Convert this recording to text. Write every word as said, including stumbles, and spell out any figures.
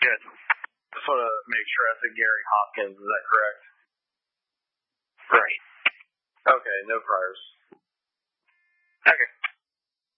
Good. Just want to make sure I said Gary Hopkins. Is that correct? Right. Okay, no priors. Okay.